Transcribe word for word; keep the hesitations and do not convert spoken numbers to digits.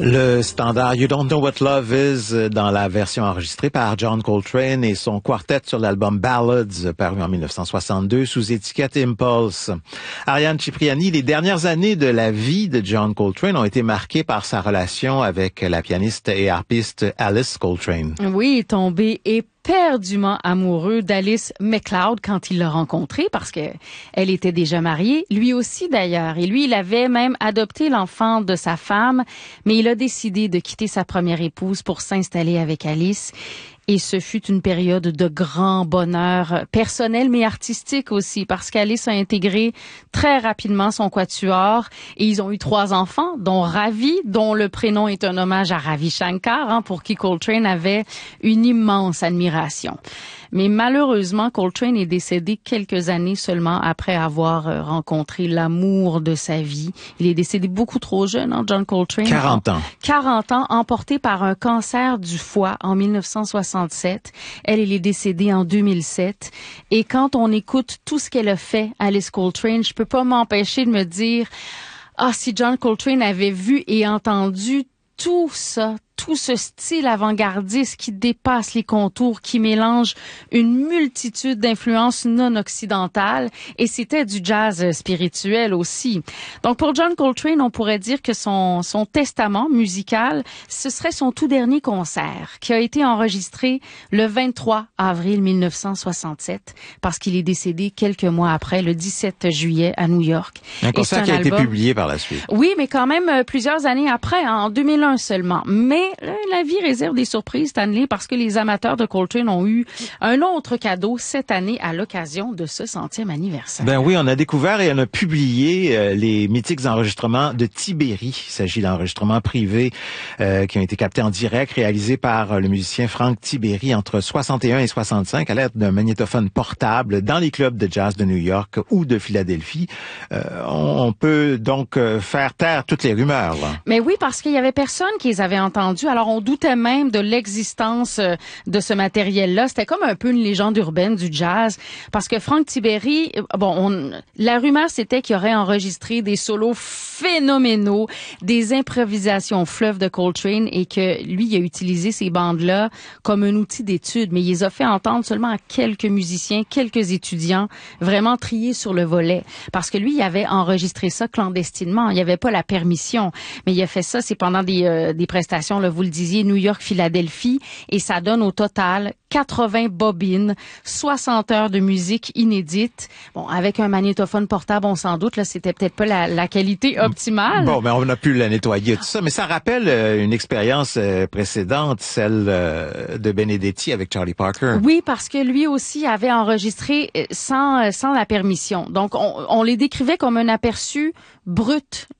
Le standard You Don't Know What Love Is dans la version enregistrée par John Coltrane et son quartet sur l'album Ballads paru en mille neuf cent soixante-deux sous étiquette Impulse. Ariane Cipriani, les dernières années de la vie de John Coltrane ont été marquées par sa relation avec la pianiste et harpiste Alice Coltrane. Oui, tombé et perdument amoureux d'Alice MacLeod quand il l'a rencontrée parce que elle était déjà mariée, lui aussi d'ailleurs. Et lui, il avait même adopté l'enfant de sa femme, mais il a décidé de quitter sa première épouse pour s'installer avec Alice. Et ce fut une période de grand bonheur personnel mais artistique aussi parce qu'Alice a intégré très rapidement son quatuor et ils ont eu trois enfants, dont Ravi, dont le prénom est un hommage à Ravi Shankar, hein, pour qui Coltrane avait une immense admiration. Mais malheureusement, Coltrane est décédé quelques années seulement après avoir rencontré l'amour de sa vie. Il est décédé beaucoup trop jeune, hein, John Coltrane. quarante ans. quarante ans, emporté par un cancer du foie en mille neuf cent soixante-sept. Elle, elle est décédée en deux mille sept. Et quand on écoute tout ce qu'elle a fait, Alice Coltrane, je peux pas m'empêcher de me dire, ah, si John Coltrane avait vu et entendu tout ça, tout ce style avant-gardiste qui dépasse les contours, qui mélange une multitude d'influences non occidentales, et c'était du jazz spirituel aussi. Donc pour John Coltrane, on pourrait dire que son son testament musical, ce serait son tout dernier concert, qui a été enregistré le vingt-trois avril mille neuf cent soixante-sept, parce qu'il est décédé quelques mois après, le dix-sept juillet à New York. Un concert un qui a album... été publié par la suite. Oui, mais quand même plusieurs années après, hein, en deux mille un seulement. Mais la vie réserve des surprises, Stanley, parce que les amateurs de Coltrane ont eu un autre cadeau cette année à l'occasion de ce centième anniversaire. Ben oui, on a découvert et on a publié euh, les mythiques enregistrements de Tiberi. Il s'agit d'enregistrements privés euh, qui ont été captés en direct, réalisés par le musicien Frank Tiberi entre soixante et un et soixante-cinq à l'aide d'un magnétophone portable dans les clubs de jazz de New York ou de Philadelphie. Euh, on, on peut donc euh, faire taire toutes les rumeurs, là. Mais oui, parce qu'il y avait personne qui les avait entendus. Alors, on doutait même de l'existence de ce matériel-là. C'était comme un peu une légende urbaine du jazz. Parce que Frank Tiberi, bon, on, la rumeur, c'était qu'il aurait enregistré des solos phénoménaux, des improvisations fleuves de Coltrane et que lui, il a utilisé ces bandes-là comme un outil d'étude. Mais il les a fait entendre seulement à quelques musiciens, quelques étudiants, vraiment triés sur le volet. Parce que lui, il avait enregistré ça clandestinement. Il n'y avait pas la permission. Mais il a fait ça, c'est pendant des, euh, des prestations, là, vous le disiez, New York, Philadelphie, et ça donne au total quatre-vingts bobines, soixante heures de musique inédite. Bon, avec un magnétophone portable, on s'en doute, là, c'était peut-être pas la, la qualité optimale. Bon, mais on a pu la nettoyer, tout ça. Mais ça rappelle euh, une expérience euh, précédente, celle euh, de Benedetti avec Charlie Parker. Oui, parce que lui aussi avait enregistré sans sans la permission. Donc, on, on les décrivait comme un aperçu brut